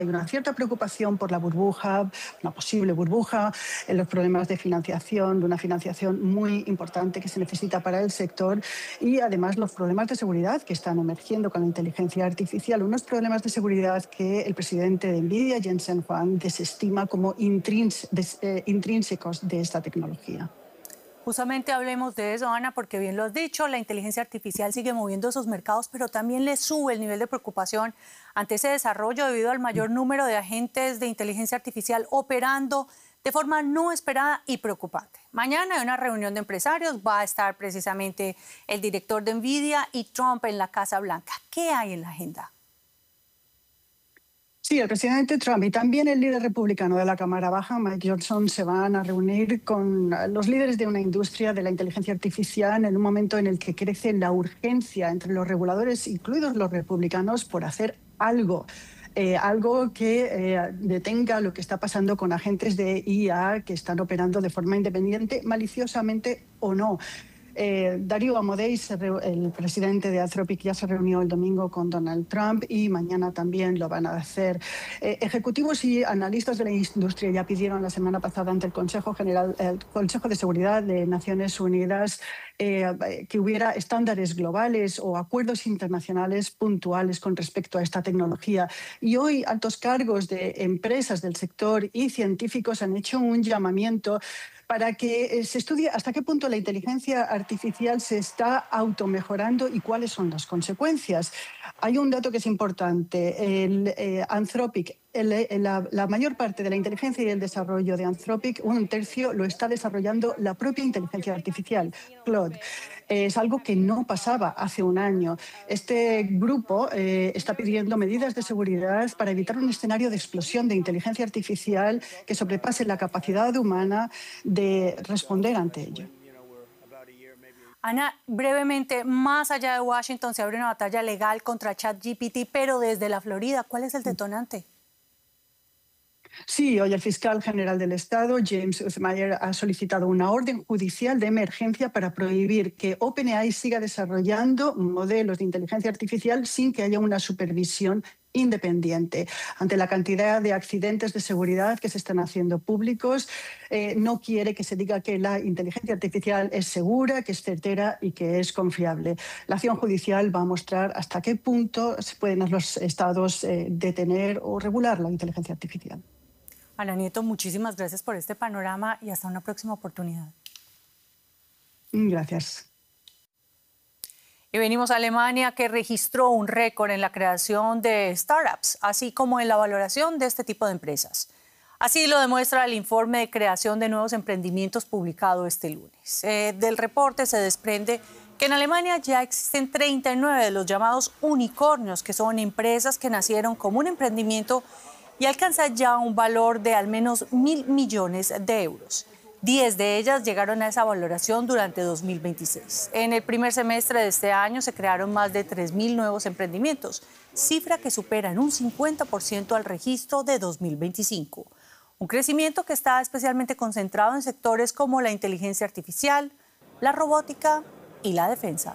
Hay una cierta preocupación por la burbuja, una posible burbuja, los problemas de financiación, de una financiación muy importante que se necesita para el sector y además los problemas de seguridad que están emergiendo con la inteligencia artificial, unos problemas de seguridad que el presidente de NVIDIA, Jensen Huang, desestima como intrínsecos de esta tecnología. Justamente hablemos de eso, Ana, porque bien lo has dicho, la inteligencia artificial sigue moviendo esos mercados, pero también le sube el nivel de preocupación ante ese desarrollo debido al mayor número de agentes de inteligencia artificial operando de forma no esperada y preocupante. Mañana hay una reunión de empresarios, va a estar precisamente el director de NVIDIA y Trump en la Casa Blanca. ¿Qué hay en la agenda? Sí, el presidente Trump y también el líder republicano de la Cámara Baja, Mike Johnson, se van a reunir con los líderes de una industria de la inteligencia artificial en un momento en el que crece la urgencia entre los reguladores, incluidos los republicanos, por hacer algo. Algo que detenga lo que está pasando con agentes de IA que están operando de forma independiente, maliciosamente o no. Darío Amodei, el presidente de Anthropic, ya se reunió el domingo con Donald Trump y mañana también lo van a hacer. Ejecutivos y analistas de la industria ya pidieron la semana pasada ante el Consejo de Seguridad de Naciones Unidas que hubiera estándares globales o acuerdos internacionales puntuales con respecto a esta tecnología. Y hoy altos cargos de empresas del sector y científicos han hecho un llamamiento para que se estudie hasta qué punto la inteligencia artificial se está automejorando y cuáles son las consecuencias. Hay un dato que es importante. Anthropic, la mayor parte de la inteligencia y el desarrollo de Anthropic, un tercio, lo está desarrollando la propia inteligencia artificial, Claude. Es algo que no pasaba hace un año. Este grupo está pidiendo medidas de seguridad para evitar un escenario de explosión de inteligencia artificial que sobrepase la capacidad humana de responder ante ello. Ana, brevemente, más allá de Washington se abre una batalla legal contra ChatGPT, pero desde la Florida, ¿cuál es el detonante? Sí, hoy el fiscal general del Estado, James Uthmeier, ha solicitado una orden judicial de emergencia para prohibir que OpenAI siga desarrollando modelos de inteligencia artificial sin que haya una supervisión independiente. Ante la cantidad de accidentes de seguridad que se están haciendo públicos, no quiere que se diga que la inteligencia artificial es segura, que es certera y que es confiable. La acción judicial va a mostrar hasta qué punto se pueden los estados detener o regular la inteligencia artificial. Ana Nieto, muchísimas gracias por este panorama y hasta una próxima oportunidad. Gracias. Y venimos a Alemania, que registró un récord en la creación de startups, así como en la valoración de este tipo de empresas. Así lo demuestra el informe de creación de nuevos emprendimientos publicado este lunes. Del reporte se desprende que en Alemania ya existen 39 de los llamados unicornios, que son empresas que nacieron como un emprendimiento y alcanzan ya un valor de al menos 1.000 millones de euros. 10 de ellas llegaron a esa valoración durante 2026. En el primer semestre de este año se crearon más de 3.000 nuevos emprendimientos, cifra que supera en un 50% al registro de 2025. Un crecimiento que está especialmente concentrado en sectores como la inteligencia artificial, la robótica y la defensa.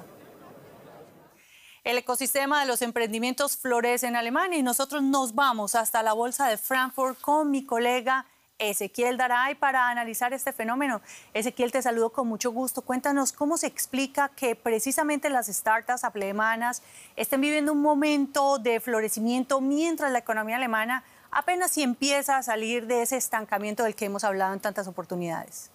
El ecosistema de los emprendimientos florece en Alemania y nosotros nos vamos hasta la Bolsa de Frankfurt con mi colega Ezequiel Daray para analizar este fenómeno. Ezequiel, te saludo con mucho gusto. Cuéntanos cómo se explica que precisamente las startups alemanas estén viviendo un momento de florecimiento mientras la economía alemana apenas si empieza a salir de ese estancamiento del que hemos hablado en tantas oportunidades.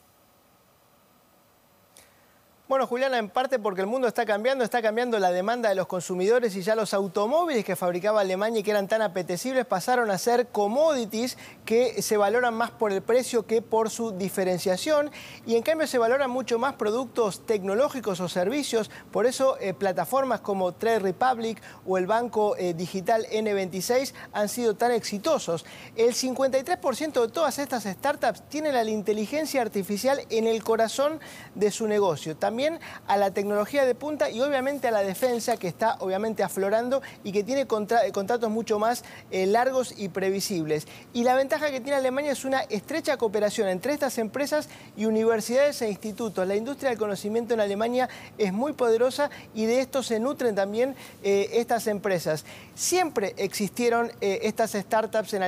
Bueno, Juliana, en parte porque el mundo está cambiando la demanda de los consumidores y ya los automóviles que fabricaba Alemania y que eran tan apetecibles pasaron a ser commodities que se valoran más por el precio que por su diferenciación y en cambio se valoran mucho más productos tecnológicos o servicios. Por eso plataformas como Trade Republic o el banco digital N26 han sido tan exitosos. El 53% de todas estas startups tienen a la inteligencia artificial en el corazón de su negocio. También a la tecnología de punta y obviamente a la defensa que está obviamente aflorando y que tiene contratos mucho más largos y previsibles. Y la ventaja que tiene Alemania es una estrecha cooperación entre estas empresas y universidades e institutos. La industria del conocimiento en Alemania es muy poderosa y de esto se nutren también estas empresas. Siempre existieron estas startups en Alemania.